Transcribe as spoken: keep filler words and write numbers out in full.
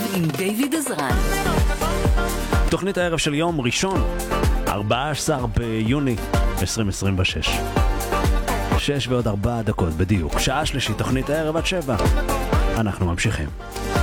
עם דיוויד עזרן. תוכנית הערב של יום ראשון, ארבעה עשר ביוני עשרים עשרים ושש. שש ועוד ארבע דקות בדיוק. שעה שלישית, תוכנית הערב עד שבע. אנחנו ממשיכים.